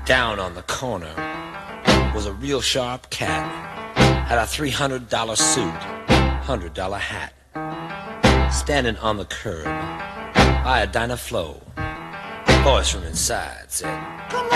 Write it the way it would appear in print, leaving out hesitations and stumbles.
Down on the corner was a real sharp cat. Had a $300 suit, $100 hat. Standing on the curb by a Dinah Flow. Voice from inside said, "Come